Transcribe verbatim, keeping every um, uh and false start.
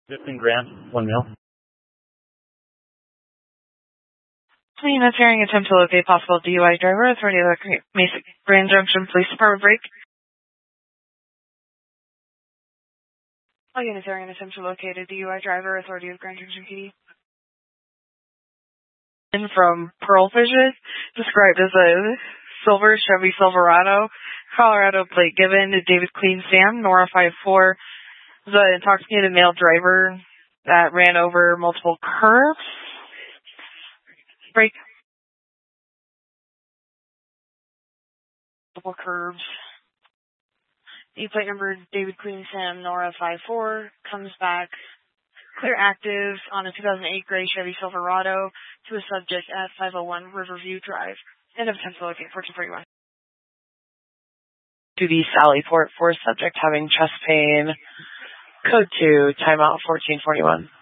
Fifteen grand, one mil. Units hearing attempt to locate possible D U I driver. Authority of the Mesa Grand Junction Police Department break. All units hearing attempt to locate a D U I driver. Authority of Grand Junction P D. In from Pearl Fishes, described as a silver Chevy Silverado, Colorado plate given to David Clean Sam, Nora five four. The intoxicated male driver that ran over multiple curves. Break. Multiple curves. E-plate number David Clean Sam, Nora five four, comes back clear active on a two thousand eight gray Chevy Silverado to a subject at five oh one Riverview Drive. End of attempt to locate fourteen forty-one. To the Sallyport for subject having chest pain. Code two, timeout fourteen forty-one.